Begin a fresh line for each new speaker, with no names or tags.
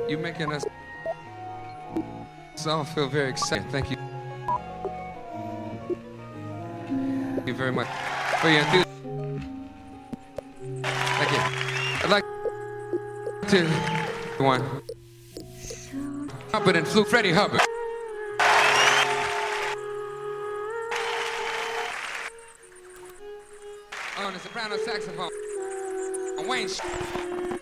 You're making us all feel very excited. Thank you. Thank you very much for your enthusiasm. Thank you. I'd like to one. Hubbard and Flu Freddie Hubbard. On the soprano saxophone, Wayne.